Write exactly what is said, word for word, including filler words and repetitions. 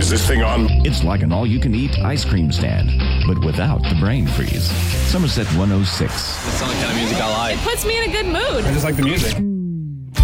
Is this thing on? It's like an all-you-can-eat ice cream stand, but without the brain freeze. Somerset one oh six. It's the only kind of music I like. It puts me in a good mood. I just like the music.